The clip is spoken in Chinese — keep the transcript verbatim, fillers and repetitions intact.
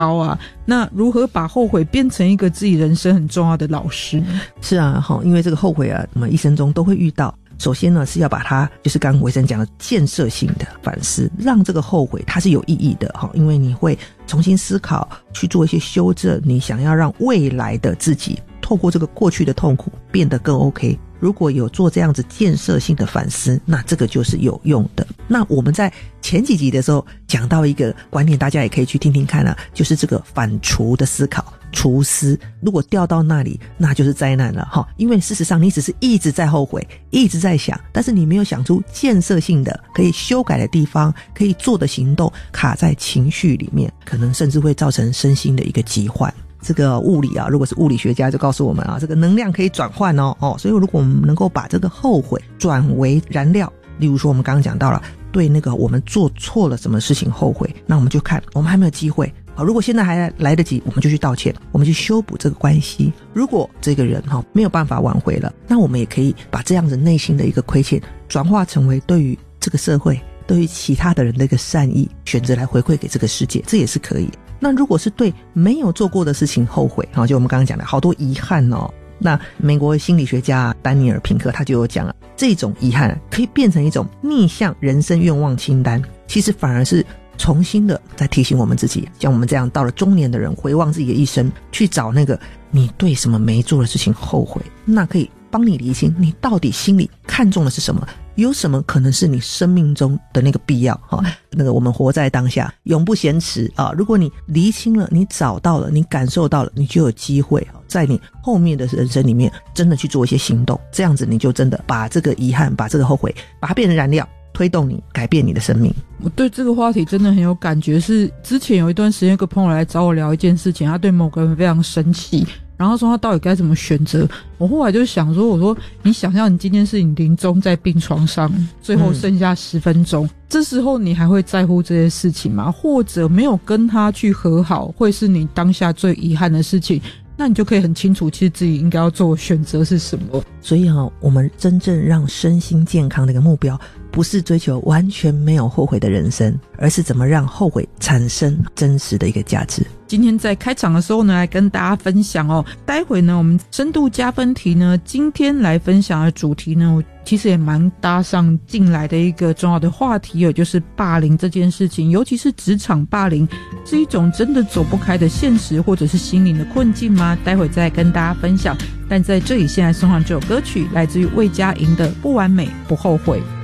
高啊，那如何把后悔变成一个自己人生很重要的老师呢？ 是啊，因为这个后悔啊，我们一生中都会遇到。首先呢，是要把它就是刚刚维生讲的建设性的反思，让这个后悔它是有意义的，因为你会重新思考，去做一些修正，你想要让未来的自己透过这个过去的痛苦变得更 OK。如果有做这样子建设性的反思，那这个就是有用的。那我们在前几集的时候讲到一个观念，大家也可以去听听看啊，就是这个反刍的思考，除思。如果掉到那里，那就是灾难了哈。因为事实上你只是一直在后悔，一直在想，但是你没有想出建设性的可以修改的地方，可以做的行动，卡在情绪里面，可能甚至会造成身心的一个疾患。这个物理啊，如果是物理学家就告诉我们啊，这个能量可以转换哦哦，所以如果我们能够把这个后悔转为燃料，例如说我们刚刚讲到了，对那个我们做错了什么事情后悔，那我们就看我们还没有机会。好，如果现在还来得及，我们就去道歉，我们去修补这个关系。如果这个人哈没有办法挽回了，那我们也可以把这样子内心的一个亏欠转化成为对于这个社会、对于其他的人的一个善意，选择来回馈给这个世界，这也是可以。那如果是对没有做过的事情后悔，就我们刚刚讲的好多遗憾哦。那美国心理学家丹尼尔平克他就有讲了，这种遗憾可以变成一种逆向人生愿望清单，其实反而是重新的在提醒我们自己，像我们这样到了中年的人回望自己的一生，去找那个你对什么没做的事情后悔，那可以帮你厘清你到底心里看重的是什么，有什么可能是你生命中的那个必要、哦、那个我们活在当下永不嫌迟啊！如果你厘清了，你找到了，你感受到了，你就有机会在你后面的人生里面真的去做一些行动，这样子你就真的把这个遗憾，把这个后悔把它变成燃料，推动你改变你的生命。 我对这个话题真的很有感觉，是之前有一段时间有个朋友来找我聊一件事情，他对某个人非常生气，然后说他到底该怎么选择。我后来就想说，我说你想象你今天是你临终在病床上，最后剩下十分钟、嗯、这时候你还会在乎这些事情吗？或者没有跟他去和好会是你当下最遗憾的事情，那你就可以很清楚其实自己应该要做的选择是什么。 所以啊，我们真正让身心健康的一个目标，不是追求完全没有后悔的人生，而是怎么让后悔产生真实的一个价值。 今天在开场的时候呢，来跟大家分享哦，待会呢我们深度加分题呢，今天来分享的主题呢，其实也蛮搭上进来的一个重要的话题，也就是霸凌这件事情，尤其是职场霸凌，是一种真的走不开的现实，或者是心灵的困境吗？待会再跟大家分享。但在这里现在送上这首歌曲，来自于魏佳莹的《不完美不后悔》。